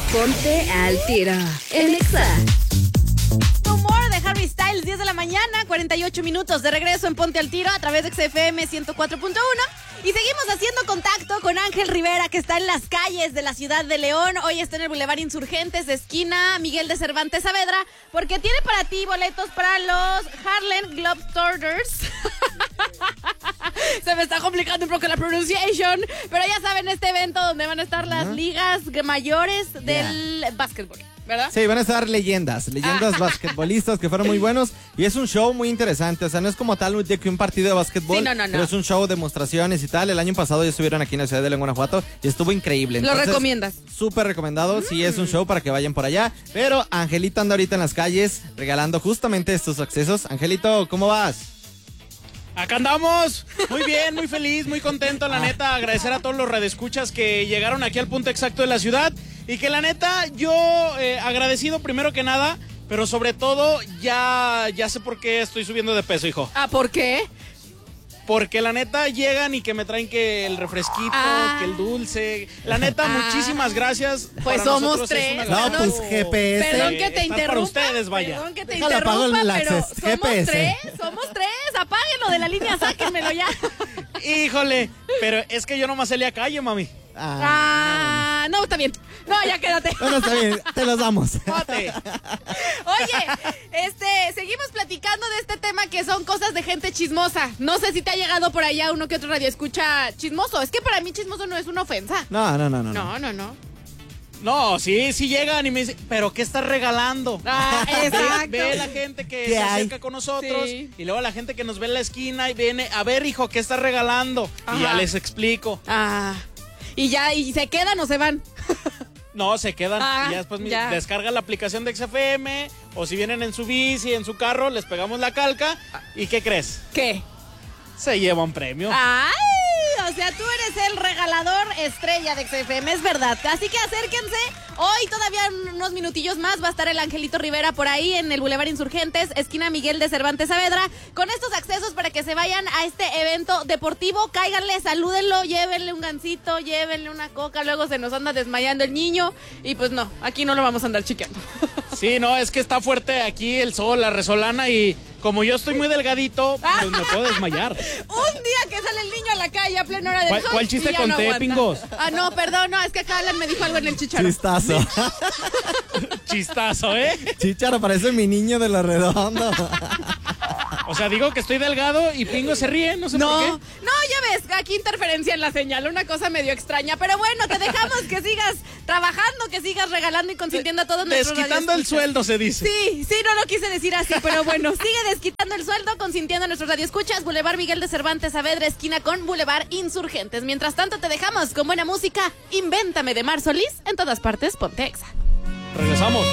Ponte al tiro en Exa. Humor de Harry Styles, 10 de la mañana, 48 minutos de regreso en Ponte al Tiro a través de XFM 104.1. Y seguimos haciendo contacto con Ángel Rivera, que está en las calles de la ciudad de León. Hoy está en el Boulevard Insurgentes, esquina Miguel de Cervantes Saavedra, porque tiene para ti boletos para los Harlem Globetrotters. Se me está complicando un poco la pronunciación, pero ya saben, este evento donde van a estar las ligas mayores del básquetbol, ¿verdad? Sí, van a estar leyendas basquetbolistas que fueron muy buenos, y es un show muy interesante. O sea, no es como tal de que un partido de básquetbol, sí, no. pero es un show, demostraciones y tal. El año pasado ya estuvieron aquí en la ciudad de León, Guanajuato, y estuvo increíble. Entonces, ¿lo recomiendas? Súper recomendado, sí, es un show para que vayan por allá. Pero Angelito anda ahorita en las calles regalando justamente estos accesos. Angelito, ¿cómo vas? Acá andamos, muy bien, muy feliz, muy contento, la neta, agradecer a todos los radioescuchas que llegaron aquí al punto exacto de la ciudad, y que la neta, yo agradecido primero que nada, pero sobre todo ya sé por qué estoy subiendo de peso, hijo. ¿Ah, por qué? Porque la neta llegan y que me traen que el refresquito, que el dulce. La neta, muchísimas gracias. Pues para somos tres. No, pues GPS. Perdón que te interrumpa. Para ustedes, vaya. Perdón que te Déjala, apago interrumpa, el pero access, GPS. somos tres. Apáguenlo de la línea, sáquenmelo ya. Híjole, pero es que yo nomás salí a calle, mami. No, está bien. No, ya quédate. Bueno, está bien, te los damos. Bote. Oye, seguimos platicando de este tema que son cosas de gente chismosa. No sé si te ha llegado por allá uno que otro radio escucha chismoso. Es que para mí chismoso no es una ofensa. No. No. No, sí llegan y me dicen, ¿pero qué estás regalando? Exacto. Ve la gente que se acerca con nosotros, sí. Y luego la gente que nos ve en la esquina y viene, a ver, hijo, ¿qué estás regalando? Ajá. Y ya les explico. Y se quedan o se van. No, se quedan y ya después descargan la aplicación de XFM, o si vienen en su bici, en su carro, les pegamos la calca. ¿Y qué crees? ¿Qué? Se lleva un premio. ¡Ay! O sea, tú eres el regalador estrella de XFM, es verdad. Así que acérquense. Hoy todavía unos minutillos más va a estar el Angelito Rivera por ahí en el Boulevard Insurgentes, esquina Miguel de Cervantes Saavedra, con estos accesos para que se vayan a este evento deportivo. Cáiganle, salúdenlo, llévenle un gansito, llévenle una coca, luego se nos anda desmayando el niño. Y pues no, aquí no lo vamos a andar chiqueando. Sí, no, es que está fuerte aquí el sol, la resolana, y como yo estoy muy delgadito, pues me puedo desmayar. Un día que sale el niño a la calle a plena hora del sol. ¿Cuál chiste y ya conté, aguanta. Pingos? No, perdón, no, es que acá Alan me dijo algo en el chicharro. Chistazo. Chistazo, ¿eh? Chicharo, parece mi niño de lo redondo. O sea, digo que estoy delgado y Pingo se ríe, no sé por qué. No, ya ves, aquí interferencia en la señal, una cosa medio extraña. Pero bueno, te dejamos que sigas trabajando, que sigas regalando y consintiendo a todos nuestros Desquitando el sueldo, se dice. Sí, no lo quise decir así, pero bueno, sigue desquitando el sueldo, consintiendo a nuestros radioescuchas. Boulevard Miguel de Cervantes Saavedra, esquina con Boulevard Insurgentes. Mientras tanto, te dejamos con buena música. Invéntame de Mar Solís, en todas partes, ponte Exa. Regresamos.